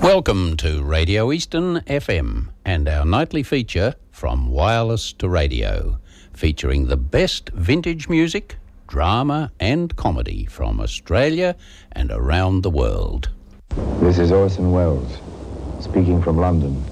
Welcome to Radio Eastern FM and our nightly feature From Wireless to Radio, featuring the best vintage music, drama and comedy from Australia and around the world. This is Orson Welles, speaking from London.